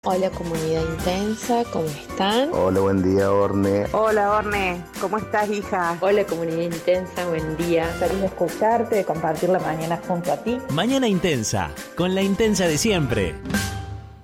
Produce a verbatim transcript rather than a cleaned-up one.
Hola comunidad intensa, ¿cómo están? Hola, buen día, Orne. Hola, Orne, ¿cómo estás, hija? Hola comunidad intensa, buen día. Feliz de escucharte, de compartir la mañana junto a ti. Mañana Intensa, con la intensa de siempre.